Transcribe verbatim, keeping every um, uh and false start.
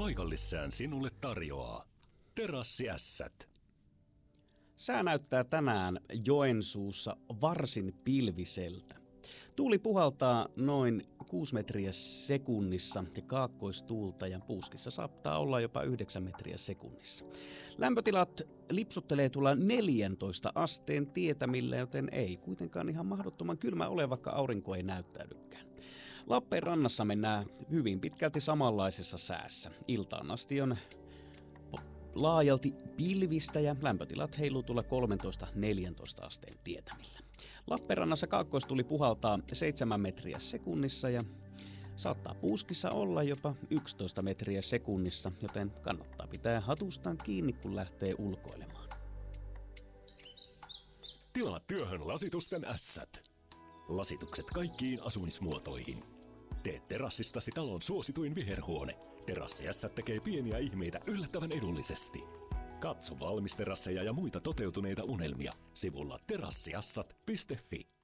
paikallissään sinulle tarjoaa Terassiässät. Sää näyttää tänään Joensuussa varsin pilviseltä. Tuuli puhaltaa noin kuusi metriä sekunnissa ja kaakkoistuulta ja puuskissa saattaa olla jopa yhdeksän metriä sekunnissa. Lämpötilat lipsuttelee tulla neljäntoista asteen tietämillä, joten ei kuitenkaan ihan mahdottoman kylmä ole, vaikka aurinko ei näyttäydykään. Lappeenrannassa mennään hyvin pitkälti samanlaisessa säässä. Iltaan asti on laajalti pilvistä ja lämpötilat heiluu tulla kolmetoista neljäntoista asteen tietämillä. Lappeenrannassa kaakkoistuli puhaltaa seitsemän metriä sekunnissa ja saattaa puuskissa olla jopa yksitoista metriä sekunnissa, joten kannattaa pitää hatustaan kiinni, kun lähtee ulkoilemaan. Tilaa työhön Lasitusten ässät. Lasitukset kaikkiin asumismuotoihin. Tee terassistasi talon suosituin viherhuone. Terassiässät tekee pieniä ihmeitä yllättävän edullisesti. Katso valmisterasseja ja muita toteutuneita unelmia sivulla terassiassat piste fi.